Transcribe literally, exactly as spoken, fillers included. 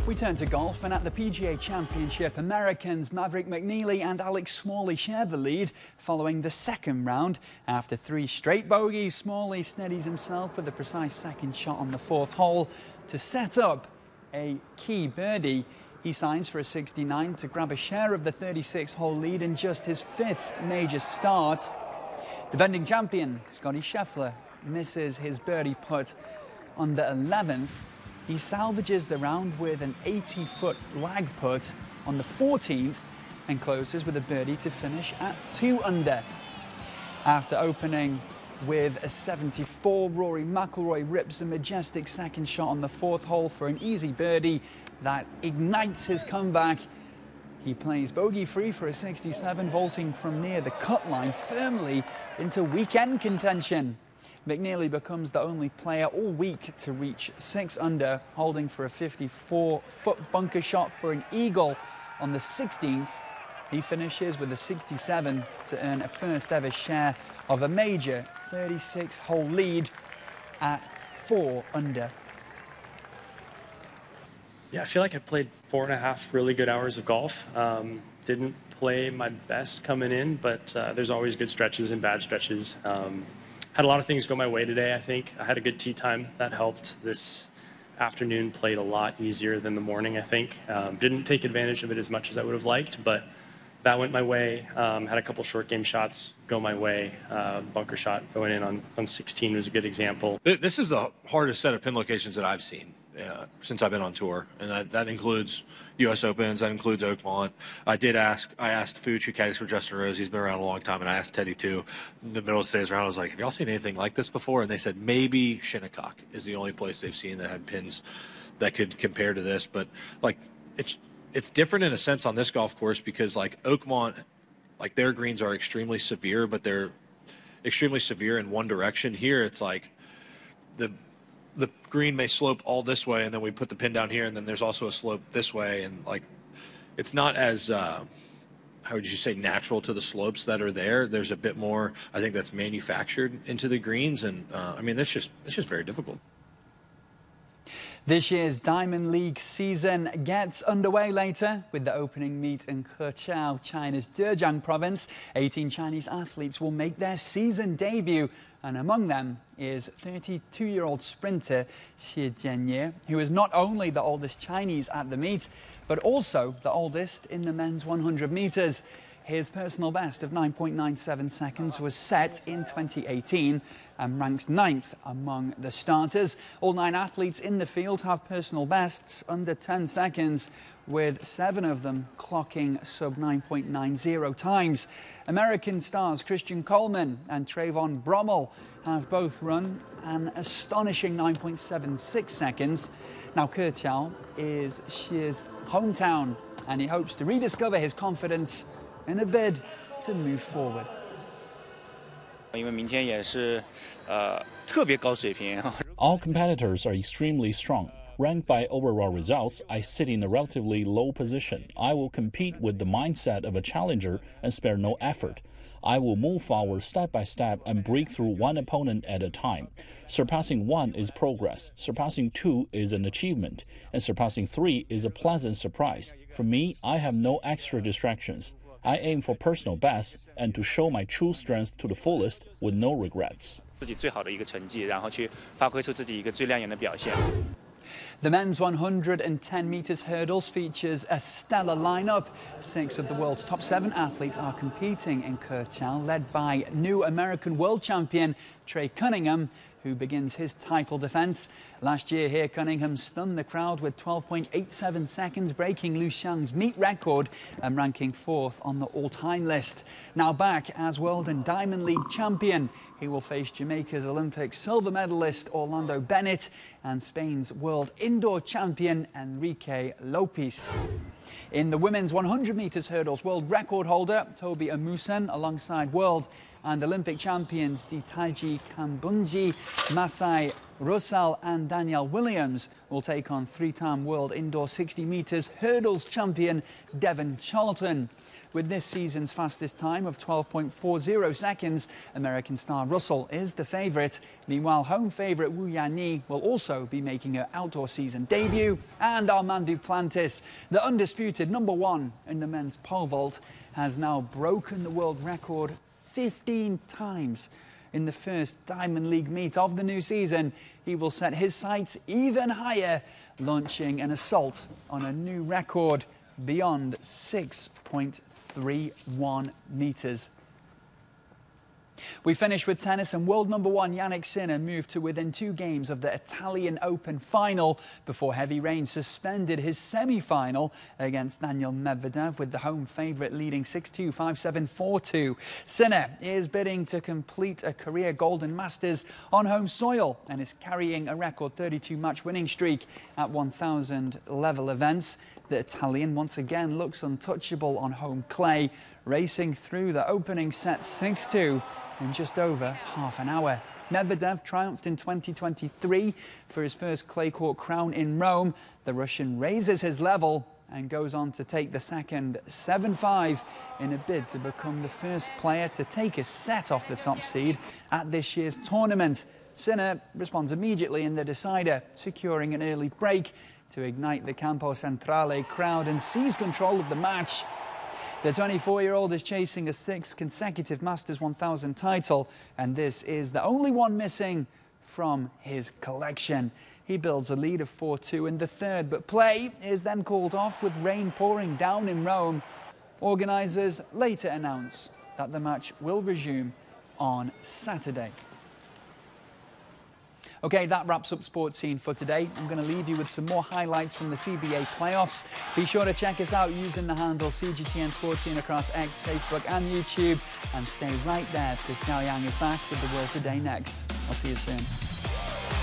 We turn to golf, and at the P G A Championship, Americans Maverick McNealy and Alex Smalley shared the lead following the second round. After three straight bogeys, Smalley steadies himself with a precise second shot on the fourth hole to set up a key birdie. He signs for a sixty-nine to grab a share of the thirty-six hole lead in just his fifth major start. Defending champion Scottie Scheffler misses his birdie putt on the eleventh. He salvages the round with an eighty foot lag putt on the fourteenth and closes with a birdie to finish at two under. After opening with a seventy-four, Rory McIlroy rips a majestic second shot on the fourth hole for an easy birdie that ignites his comeback. He plays bogey-free for a sixty-seven, vaulting from near the cut line firmly into weekend contention. McNealy becomes the only player all week to reach six under, holding for a fifty-four foot bunker shot for an eagle on the sixteenth. He finishes with a sixty-seven to earn a first ever share of a major thirty-six hole lead at four under. Yeah, I feel like I played four and a half really good hours of golf. Um, didn't play my best coming in, but uh, there's always good stretches and bad stretches. Um, had a lot of things go my way today, I think. I had a good tee time. That helped. This afternoon played a lot easier than the morning, I think. Um, didn't take advantage of it as much as I would have liked, but that went my way. Um, had a couple short game shots go my way. Uh, bunker shot going in on, on sixteen was a good example. This is the hardest set of pin locations that I've seen uh, since I've been on tour, and that, that includes U S Opens, that includes Oakmont. I did ask, I asked Fuch, who caddies for Justin Rose, he's been around a long time, and I asked Teddy too. In the middle of today's round, I was like, have y'all seen anything like this before? And they said maybe Shinnecock is the only place they've seen that had pins that could compare to this, but like it's it's different in a sense on this golf course because like Oakmont, like their greens are extremely severe, but they're extremely severe in one direction. Here it's like the the green may slope all this way, and then we put the pin down here, and then there's also a slope this way, and like it's not as uh, how would you say natural to the slopes that are there. There's a bit more, I think, that's manufactured into the greens, and uh, I mean it's just it's just very difficult. This year's Diamond League season gets underway later with the opening meet in Keqiao, China's Zhejiang province. eighteen Chinese athletes will make their season debut, and among them is thirty-two-year-old sprinter Xie Jianye, who is not only the oldest Chinese at the meet, but also the oldest in the men's one hundred meters. His personal best of nine point nine seven seconds was set in twenty eighteen and ranks ninth among the starters. All nine athletes in the field have personal bests under ten seconds, with seven of them clocking sub nine point nine zero times. American stars Christian Coleman and Trayvon Brommel have both run an astonishing nine point seven six seconds. Now, Keqiao is Xie's hometown, and he hopes to rediscover his confidence in a bid to move forward. All competitors are extremely strong. Ranked by overall results, I sit in a relatively low position. I will compete with the mindset of a challenger and spare no effort. I will move forward step by step and break through one opponent at a time. Surpassing one is progress, surpassing two is an achievement, and surpassing three is a pleasant surprise. For me, I have no extra distractions. I aim for personal best and to show my true strength to the fullest with no regrets. The men's one hundred ten meters hurdles features a stellar lineup. Six of the world's top seven athletes are competing in Keqiao, led by new American world champion Trey Cunningham, who begins his title defense. Last year here, Cunningham stunned the crowd with twelve point eight seven seconds, breaking Liu Xiang's meet record and ranking fourth on the all-time list. Now back as World and Diamond League champion, he will face Jamaica's Olympic silver medalist Orlando Bennett and Spain's world indoor champion Enrique Lopez. In the women's one hundred meters hurdles, world record holder Toby Amusan alongside world and Olympic champions Ditaji Kambunji, Masai Russell and Danielle Williams will take on three-time world indoor sixty metres hurdles champion Devon Charlton. With this season's fastest time of twelve point four zero seconds, American star Russell is the favourite. Meanwhile, home favourite Wu Yanyi will also be making her outdoor season debut. And Armand Duplantis, the undisputed number one in the men's pole vault, has now broken the world record fifteen times. In the first Diamond League meet of the new season, he will set his sights even higher, launching an assault on a new record beyond six point three one metres. We finish with tennis, and world number one Jannik Sinner moved to within two games of the Italian Open final before heavy rain suspended his semi-final against Daniil Medvedev, with the home favourite leading six two, five seven, four two. Sinner is bidding to complete a career Golden Masters on home soil and is carrying a record thirty-two match winning streak at one thousand level events. The Italian once again looks untouchable on home clay, racing through the opening set six two in just over half an hour. Medvedev triumphed in twenty twenty-three for his first clay court crown in Rome. The Russian raises his level and goes on to take the second seven five in a bid to become the first player to take a set off the top seed at this year's tournament. Sinner responds immediately in the decider, securing an early break to ignite the Campo Centrale crowd and seize control of the match. The twenty-four-year-old is chasing a sixth consecutive Masters one thousand title, and this is the only one missing from his collection. He builds a lead of four two in the third, but play is then called off with rain pouring down in Rome. Organisers later announce that the match will resume on Saturday. OK, that wraps up Sports Scene for today. I'm going to leave you with some more highlights from the C B A playoffs. Be sure to check us out using the handle C G T N Sports Scene across X, Facebook and YouTube. And stay right there because Zhao Yang is back with the World Today next. I'll see you soon.